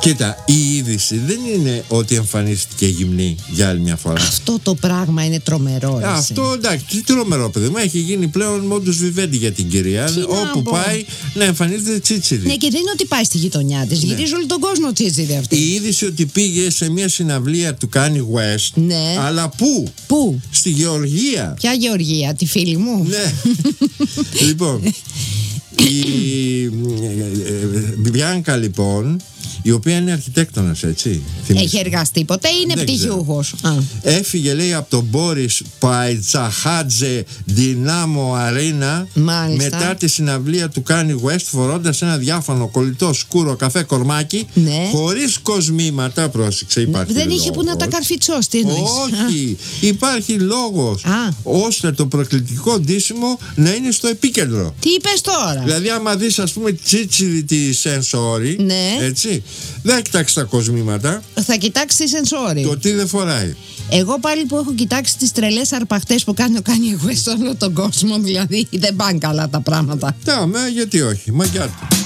Κοίτα, η είδηση δεν είναι ότι εμφανίστηκε γυμνή για άλλη μια φορά. Αυτό το πράγμα είναι τρομερό. Αυτό εντάξει, τι τρομερό παιδί μου. Έχει γίνει πλέον modus vivendi για την κυρία. Όπου πάει να εμφανίζεται τσίτσιδη. Ναι, και δεν είναι ότι πάει στη γειτονιά της. Γυρίζει όλο τον κόσμο τσίτσιδη αυτή. Η είδηση ότι πήγε σε μια συναυλία του Kanye West. Ναι. Αλλά πού? Πού? Στη Γεωργία. Ποια Γεωργία, τη φίλη μου? Ναι. Λοιπόν, η Μπιάνκα λοιπόν, η οποία είναι αρχιτέκτονας, έτσι. Έχει εργαστεί ποτέ ή είναι πτυχιούχος? Έφυγε, λέει, από τον Μπόρις Παϊτσαχάτζε Δυνάμο Αρίνα μετά τη συναυλία του Kanye West, φορώντας ένα διάφανο κολλητό σκούρο καφέ κορμάκι, ναι, χωρίς κοσμήματα. Πρόσεξε, υπάρχει δεν λόγος. είχε που να τα καρφιτσώσει, τι εννοείς? Όχι, υπάρχει λόγος ώστε το προκλητικό ντύσιμο να είναι στο επίκεντρο. Τι είπες τώρα? Δηλαδή άμα δεις, ας πούμε, τσίτσιδη τη σενσόρι, ναι, έτσι, δεν κοιτάξει τα κοσμήματα. Θα κοιτάξει τη σενσόρι. Το τι δεν φοράει. Εγώ πάλι που έχω κοιτάξει τις τρελές αρπαχτές που κάνει ο Kanye West σε όλο τον κόσμο, δηλαδή δεν πάνε καλά τα πράγματα. Γιατί όχι, μαγιά του.